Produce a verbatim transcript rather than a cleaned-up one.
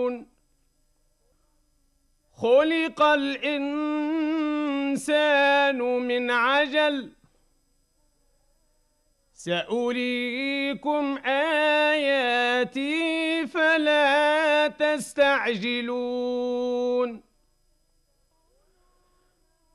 خُلِقَ الْإِنسَانُ مِنْ عَجَلٍ سَأُرِيكُمْ آيَاتِي فَلَا تَسْتَعْجِلُونِ